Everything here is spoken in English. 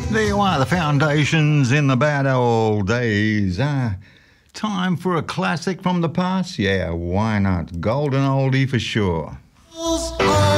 There you are, the Foundations in the bad old days. Time for a classic from the past? Yeah, why not? Golden oldie for sure.